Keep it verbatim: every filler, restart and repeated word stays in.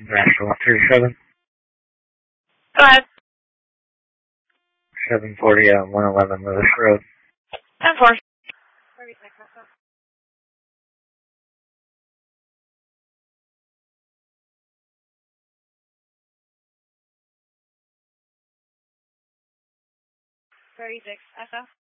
National one thirty-seven. Go ahead. seven forty, uh, one eleven Lewis Road. ten four. thirty-six S F.